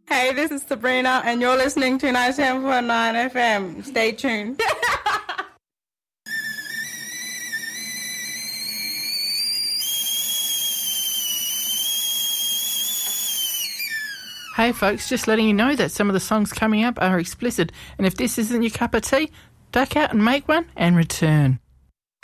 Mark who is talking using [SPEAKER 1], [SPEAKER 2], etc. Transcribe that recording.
[SPEAKER 1] Hey, this is Sabrina, and you're listening to 97.9 FM. Stay tuned.
[SPEAKER 2] Hey folks, just letting you know that some of the songs coming up are explicit, and if this isn't your cup of tea, duck out and make one and return.